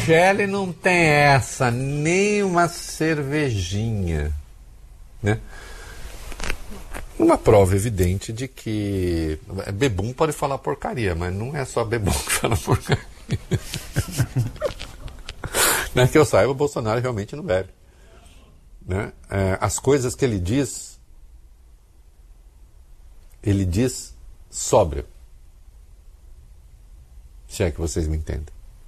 Michele não tem essa, nem uma cervejinha, né? Uma prova evidente de que bebum pode falar porcaria, mas não é só bebum que fala porcaria. Não é que eu saiba, o Bolsonaro realmente não bebe, né? As coisas que ele diz sóbrio. Se é que vocês me entendem.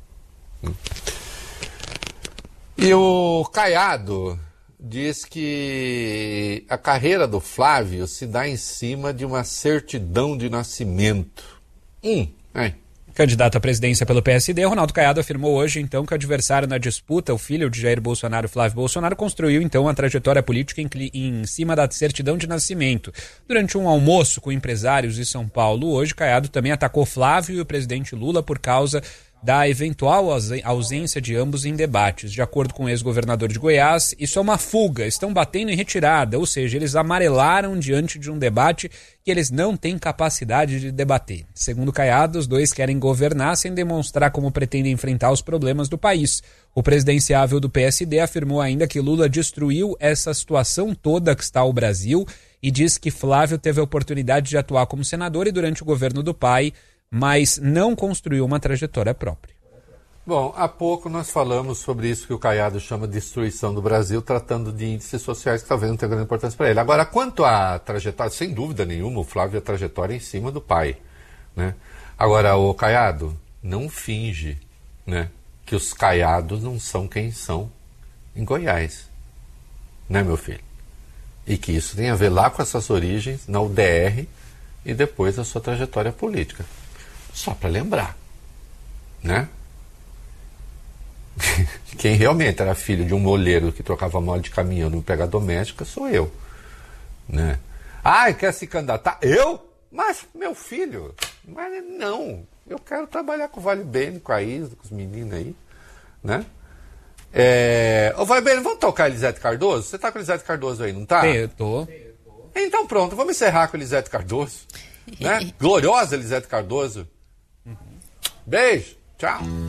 E o Caiado diz que a carreira do Flávio se dá em cima de uma certidão de nascimento. Candidato à presidência pelo PSD, Ronaldo Caiado afirmou hoje, então, que o adversário na disputa, o filho de Jair Bolsonaro, Flávio Bolsonaro, construiu, então, a trajetória política em cima da certidão de nascimento. Durante um almoço com empresários em São Paulo, hoje, Caiado também atacou Flávio e o presidente Lula por causa da eventual ausência de ambos em debates. De acordo com o ex-governador de Goiás, isso é uma fuga, estão batendo em retirada, ou seja, eles amarelaram diante de um debate que eles não têm capacidade de debater. Segundo Caiado, os dois querem governar sem demonstrar como pretendem enfrentar os problemas do país. O presidenciável do PSD afirmou ainda que Lula destruiu essa situação toda que está o Brasil e diz que Flávio teve a oportunidade de atuar como senador e durante o governo do pai, mas não construiu uma trajetória própria. Bom, há pouco nós falamos sobre isso que o Caiado chama de destruição do Brasil, tratando de índices sociais que talvez não tenham grande importância para ele. Agora, quanto à trajetória, sem dúvida nenhuma, o Flávio a trajetória em cima do pai, né? Agora, o Caiado não finge, né, que os Caiados não são quem são em Goiás, né, meu filho? E que isso tem a ver lá com essas origens, na UDR, e depois a sua trajetória política. Só para lembrar, né? Quem realmente era filho de um moleiro que trocava mole de caminhão no empregada doméstica sou eu, né? Quer se candidatar? Eu? Mas, meu filho, mas não. Eu quero trabalhar com o Vale Bene, com a Isa, com os meninos aí, né? Ô, Vale Bene, vamos tocar Elisete Cardoso? Você tá com Elisete Cardoso aí, não tá? Eu tô. Então pronto, vamos encerrar com Elisete Cardoso, né? Gloriosa Elisete Cardoso. Beijo, tchau.